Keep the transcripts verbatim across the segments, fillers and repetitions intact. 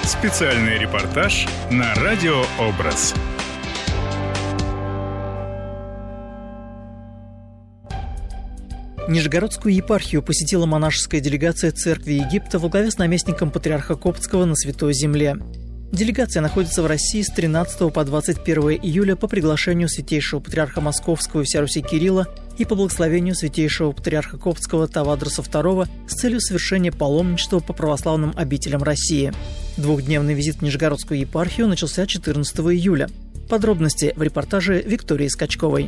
Специальный репортаж на Радио Образ. Нижегородскую епархию посетила монашеская делегация Церкви Египта во главе с наместником патриарха Коптского на Святой Земле. Делегация находится в России с тринадцатого по двадцать первое июля по приглашению святейшего патриарха Московского и вся Руси Кирилла и по благословению святейшего патриарха Коптского Тавадроса второго с целью совершения паломничества по православным обителям России. Двухдневный визит в Нижегородскую епархию начался четырнадцатого июля. Подробности в репортаже Виктории Скачковой.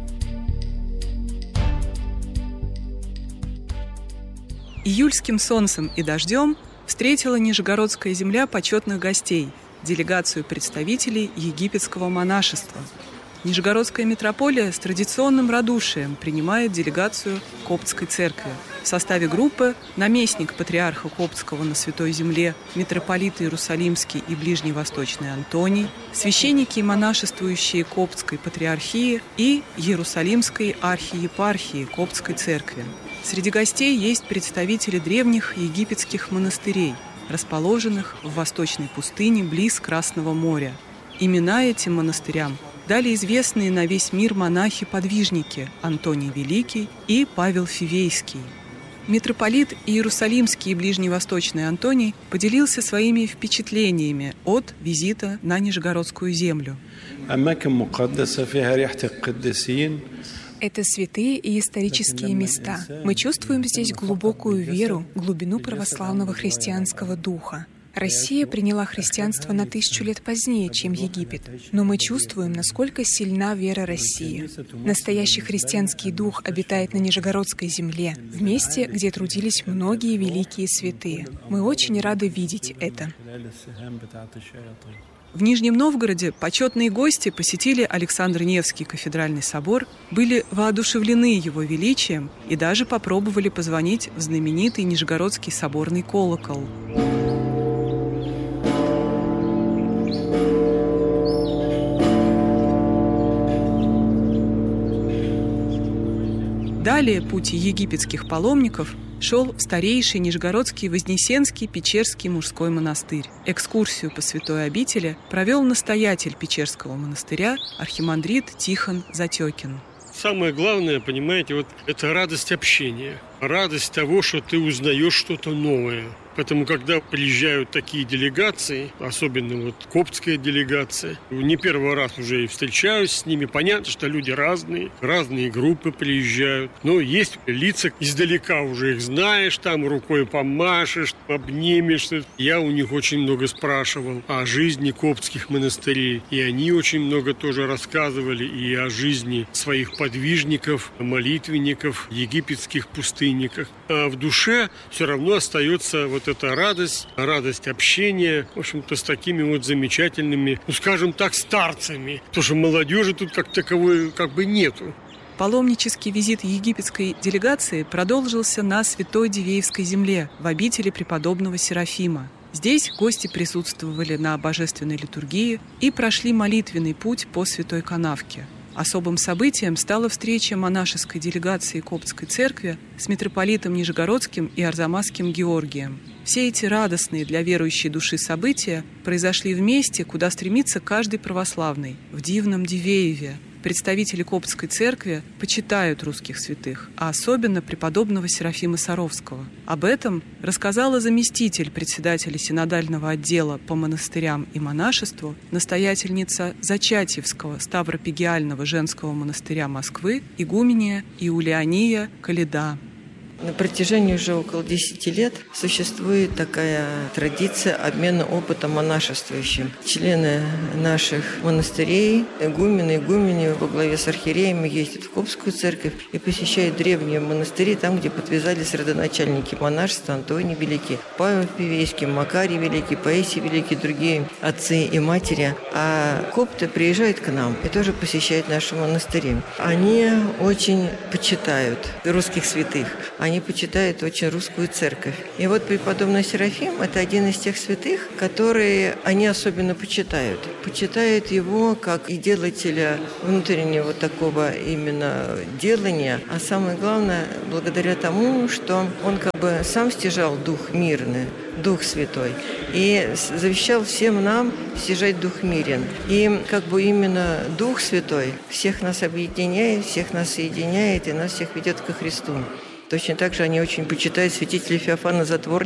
Июльским солнцем и дождем встретила Нижегородская земля почетных гостей, делегацию представителей египетского монашества. Нижегородская митрополия с традиционным радушием принимает делегацию Коптской церкви. В составе группы наместник патриарха Коптского на Святой Земле, митрополит Иерусалимский и Ближневосточный Антоний, священники и монашествующие Коптской патриархии и Иерусалимской архиепархии Коптской церкви. Среди гостей есть представители древних египетских монастырей, расположенных в восточной пустыне близ Красного моря. Имена этим монастырям дали известные на весь мир монахи-подвижники Антоний Великий и Павел Фивейский. Митрополит Иерусалимский и Ближневосточный Антоний поделился своими впечатлениями от визита на Нижегородскую землю. Это святые и исторические места. Мы чувствуем здесь глубокую веру, глубину православного христианского духа. Россия приняла христианство на тысячу лет позднее, чем Египет. Но мы чувствуем, насколько сильна вера России. Настоящий христианский дух обитает на Нижегородской земле, в месте, где трудились многие великие святые. Мы очень рады видеть это. В Нижнем Новгороде почетные гости посетили Александр Невский кафедральный собор, были воодушевлены его величием и даже попробовали позвонить в знаменитый Нижегородский соборный колокол. Далее путь египетских паломников шел в старейший Нижегородский Вознесенский Печерский мужской монастырь. Экскурсию по святой обители провел настоятель Печерского монастыря архимандрит Тихон Затекин. Самое главное, понимаете, вот это радость общения, радость того, что ты узнаешь что-то новое. Поэтому, когда приезжают такие делегации, особенно вот коптская делегация, не первый раз уже и встречаюсь с ними. Понятно, что люди разные, разные группы приезжают. Но есть лица издалека, уже их знаешь, там рукой помашешь, обнимешься. Я у них очень много спрашивал о жизни коптских монастырей. И они очень много тоже рассказывали и о жизни своих подвижников, молитвенников, египетских пустынников. А в душе все равно остается вот эта радость, радость общения, в общем-то, с такими вот замечательными, ну, скажем так, старцами. Потому что молодежи тут как таковой как бы нету. Паломнический визит египетской делегации продолжился на Святой Дивеевской земле, в обители преподобного Серафима. Здесь гости присутствовали на божественной литургии и прошли молитвенный путь по Святой Канавке. Особым событием стала встреча монашеской делегации Коптской церкви с митрополитом Нижегородским и Арзамасским Георгием. Все эти радостные для верующей души события произошли в месте, куда стремится каждый православный, в дивном Дивееве. Представители Коптской церкви почитают русских святых, а особенно преподобного Серафима Саровского. Об этом рассказала заместитель председателя синодального отдела по монастырям и монашеству, настоятельница Зачатьевского Ставропигиального женского монастыря Москвы, игуменья Иулиания Каледа. На протяжении уже около десяти лет существует такая традиция обмена опытом монашествующим. Члены наших монастырей, игумены, игумени во главе с архиереями ездят в Коптскую церковь и посещают древние монастыри, там, где подвязались родоначальники монашества Антоний Великий, Павел Фивейский, Макарий Великий, Паисий Великий, другие отцы и матери. А копты приезжают к нам и тоже посещают наши монастыри. Они очень почитают русских святых. они почитают очень русскую церковь. И вот преподобный Серафим – это один из тех святых, которые они особенно почитают. Почитают его как и делателя внутреннего такого именно делания, а самое главное, благодаря тому, что он как бы сам стяжал дух мирный, Дух Святой, и завещал всем нам стяжать Дух мирен. И как бы именно Дух Святой всех нас объединяет, всех нас соединяет и нас всех ведет ко Христу. Точно так же они очень почитают святителя Феофана Затворника,